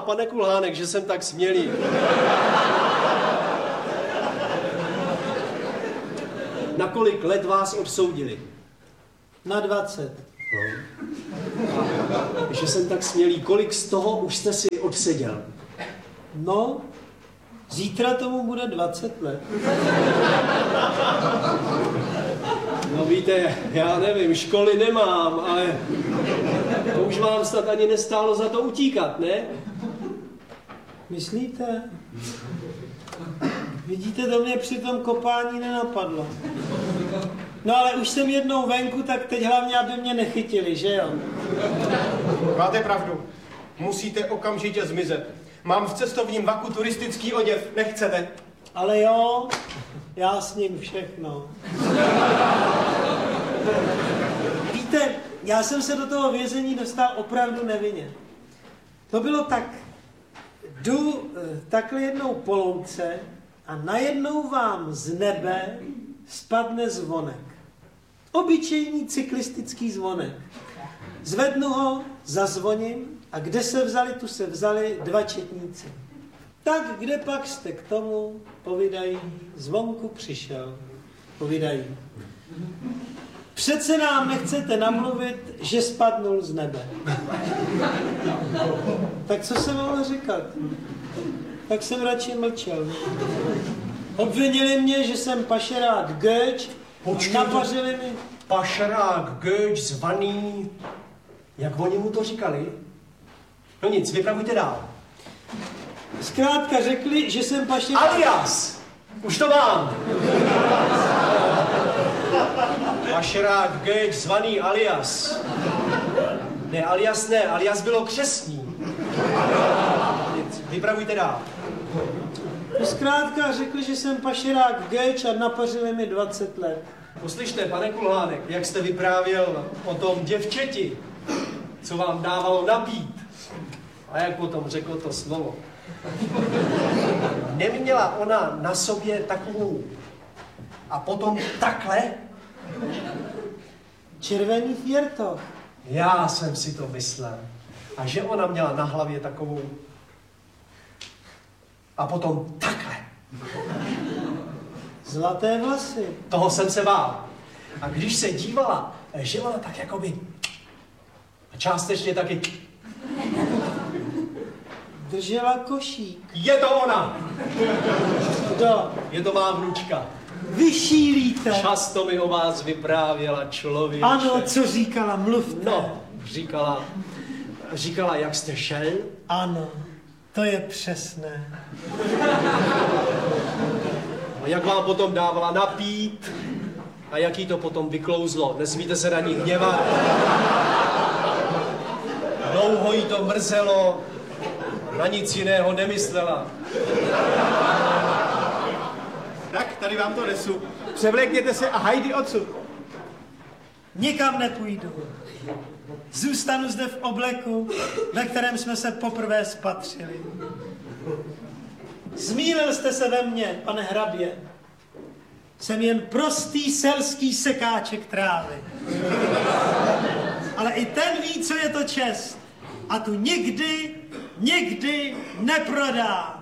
pane Kulhánek, že jsem tak smělý. Na kolik let vás odsoudili? Na 20. No. A že jsem tak smělý, kolik z toho už jste si odseděl? No, zítra tomu bude 20 let. No víte, já nevím, školy nemám, ale to už vám snad ani nestálo za to utíkat, ne? Myslíte? Vidíte, to mě při tom kopání nenapadlo. No ale už jsem jednou venku, tak teď hlavně, aby mě nechytili, že jo? Máte pravdu. Musíte okamžitě zmizet. Mám v cestovním vaku turistický oděv. Nechcete? Ale jo, já s ním všechno. Víte, já jsem se do toho vězení dostal opravdu nevinně. To bylo tak, jdu takhle jednou po louce a najednou vám z nebe spadne zvonek. Obyčejný cyklistický zvonek. Zvednu ho, zazvoním a kde se vzali, tu se vzali dva četníci. Tak kde pak jste k tomu, povídají, zvonku přišel, povídají. Přece nám nechcete namluvit, že spadnul z nebe. Tak co jsem mohl říkat? Tak jsem radši mlčel. Obvinili mě, že jsem pašerák Göč, napařili mi. Pašerák Göč zvaný, jak oni mu to říkali? No nic, vypravujte dál. Zkrátka řekli, že jsem pašerák... Alias! Už to mám! Pašerák Göč zvaný Alias. Ne, Alias bylo křestní. Nic, vypravujte dál. Zkrátka řekli, že jsem pašerák Göč a napařili mi 20 let. Poslyšte, pane Kulhánek, jak jste vyprávěl o tom děvčeti, co vám dávalo napít. A jak potom řekl to slovo. Neměla ona na sobě takovou a potom takhle? Červený fjertoch. Já jsem si to myslel. A že ona měla na hlavě takovou a potom takhle. Zlaté vlasy. Toho jsem se bál. A když se dívala, že ona tak jakoby a částečně taky Držela košík. je to ona! Kdo? Je to má vnučka. Vy šílíte. Často mi o vás vyprávěla člověče. Ano, co říkala, mluvte. No, říkala, jak jste šel. Ano, to je přesné. A jak vám potom dávala napít. A jak jí to potom vyklouzlo. Nesmíte se na ní hněvat. Dlouho jí to mrzelo. Na nic jiného nemyslela. Tak, tady vám to nesu. Převlékněte se a hajdy odsud. Nikam nepůjdu. Zůstanu zde v obleku, ve kterém jsme se poprvé spatřili. Zmýlil jste se ve mně, pane hrabě. Jsem jen prostý selský sekáček trávy. Ale i ten ví, co je to čest. A tu nikdy neprodá.